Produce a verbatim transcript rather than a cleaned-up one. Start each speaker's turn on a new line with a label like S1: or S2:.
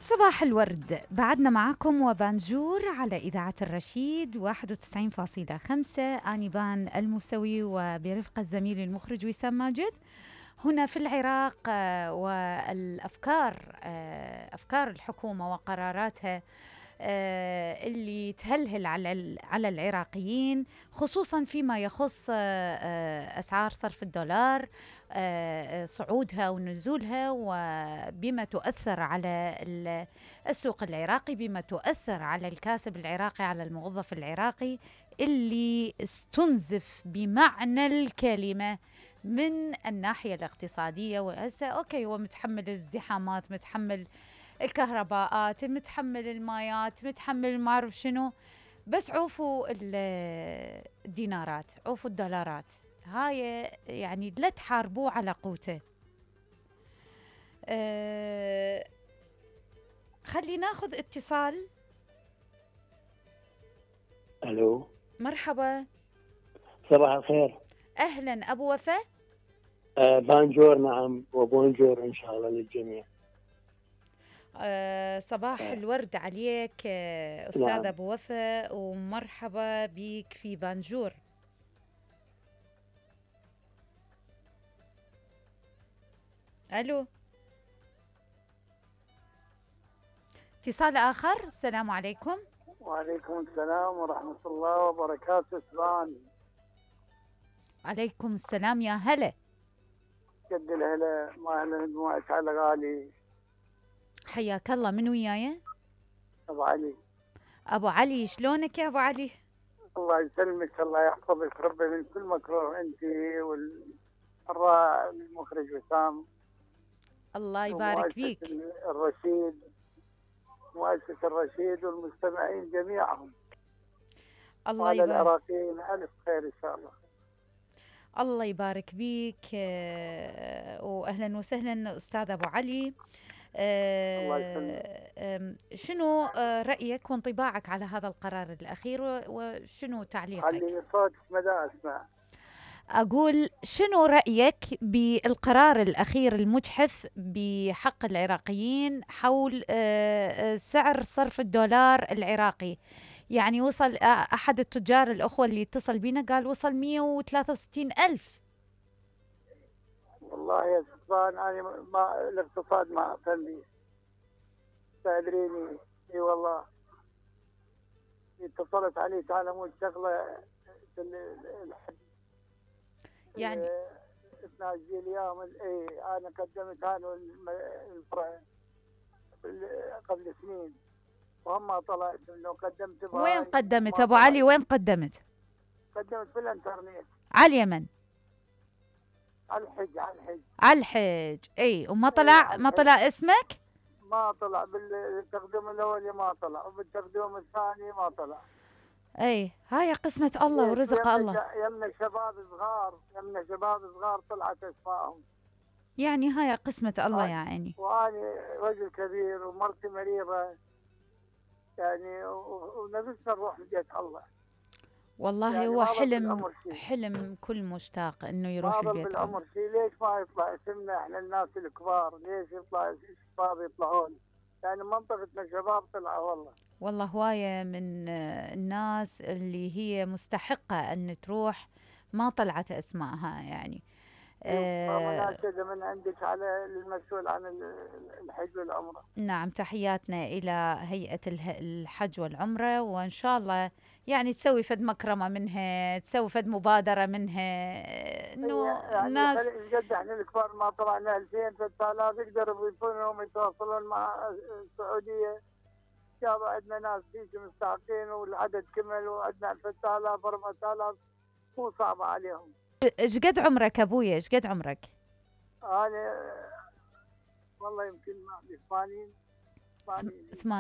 S1: صباح الورد، بعدنا معكم وبانجور على إذاعة الرشيد واحد وتسعين فاصلة خمسة. آنيبان الموسوي وبرفقة الزميل المخرج وسام ماجد هنا في العراق. آه، والأفكار آه، أفكار الحكومة وقراراتها آه، اللي تهلهل على على العراقيين، خصوصا فيما يخص آه، آه، أسعار صرف الدولار، آه، صعودها ونزولها، وبما تؤثر على السوق العراقي، بما تؤثر على الكاسب العراقي، على الموظف العراقي اللي استنزف بمعنى الكلمة من الناحية الاقتصادية. وهسه أوكي، هو متحمل الازدحامات، متحمل الكهرباءات، متحمل المايات، متحمل ما أعرف شنو، بس عوفوا الدينارات، عوفوا الدولارات. هاي يعني لا تحاربوه على قوته. أه خلي ناخذ اتصال.
S2: الو،
S1: مرحبا.
S2: صباح الخير.
S1: اهلا ابو وفاء.
S2: آه بانجور، نعم، وبونجور ان شاء الله للجميع.
S1: أه صباح
S2: آه
S1: الورد عليك أه استاذ
S2: نعم.
S1: ابو وفاء، ومرحبا بك في بانجور. الو، اتصال اخر. السلام عليكم.
S3: وعليكم السلام ورحمة الله وبركاته. سبحان
S1: عليكم السلام، يا هلا.
S3: قد الهلا، ما أهلا مجموعة على غالي.
S1: حياك الله، من وياي؟
S3: أبو علي.
S1: ابو علي، شلونك يا ابو علي؟
S3: الله يسلمك، الله يحفظك ربي من كل مكروه، أنت والراعي المخرج وسام.
S1: الله يبارك
S3: ومؤسسة
S1: فيك.
S3: الرشيد، مؤسسة الرشيد والمستمعين جميعهم،
S1: الله
S3: وعلى
S1: يبارك.
S3: العراقيين ألف خير إن شاء الله.
S1: الله يبارك بيك، آه، واهلا وسهلا استاذ ابو علي.
S3: الله يسلمك.
S1: آه، شنو آه، رايك وانطباعك على هذا القرار الاخير، وشنو تعليقك؟
S3: خلي صوتك مدى أسمع.
S1: اقول شنو رايك بالقرار الاخير المجحف بحق العراقيين حول آه، آه، سعر صرف الدولار العراقي؟ يعني وصل آه، احد التجار الاخوه اللي اتصل بينا قال وصل مئة وثلاثة وستين ألف.
S3: والله يا سلطان، أنا ما الاقتصاد ما أفهم به، تدريني. اي والله اتصلت عليه تعلمون شغله الحد
S1: يعني
S3: تناجي اليوم. اي انا قدمت انا الفرع قبل سنين، وهم طلعت انه قدمت
S1: وين
S3: بهاي
S1: قدمت
S3: وما
S1: ابو علي؟
S3: طلعت.
S1: وين قدمت؟
S3: قدمت في الانترنت
S1: على اليمن،
S3: على الحج، على الحج
S1: على الحج. اي، وما
S3: اي
S1: طلع،
S3: على
S1: ما
S3: الحج.
S1: طلع اسمك؟
S3: ما طلع بالتقديم الاولي، ما طلع، وبالتقديم الثاني ما طلع.
S1: اي، هاي قسمة الله
S3: ليش؟
S1: ورزق الله.
S3: يمنا يمنا شباب صغار، يمنا شباب صغار طلعت اسمائهم.
S1: يعني هاي قسمة الله يا عيني.
S3: وأنا رجل كبير ومرتي مريضة، يعني ونفسنا نروح لبيت الله.
S1: والله
S3: يعني
S1: هو
S3: ما ظل
S1: حلم،
S3: بالعمر شيء،
S1: حلم كل مشتاق انه
S3: ما
S1: يروح
S3: ظل
S1: البيت الله.
S3: بالعمر شيء. ليش ما يطلع اسمنا احنا الناس الكبار؟ ليش يطلع الشباب يطلعون؟ يعني منطقتنا شباب طلعوا والله.
S1: والله هواية من آه، الناس اللي هي مستحقة ان تروح ما طلعت اسمائها يعني. آه
S3: فمناشدة من عندك على المسؤول عن الحج والعمرة.
S1: نعم، تحياتنا إلى هيئة اله- الحج والعمرة، وإن شاء الله يعني تسوي فد مكرمة منها، تسوي فد مبادرة منها،
S3: هي
S1: إنه
S3: يعني
S1: الناس.
S3: خلي قد احنا الكبار ما طلعنا ألفين ثلاثة آلاف يقدروا يكونوا يتواصلون مع السعودية. يابا عندنا ناس فيك مستحقين والعدد كمل، وعندنا ثلاثة آلاف أربعة آلاف مو صعبة عليهم.
S1: ايش قد عمرك أبويا؟ ايش قد عمرك؟
S3: أنا والله يمكن ما أدري ثمانين ثمانين.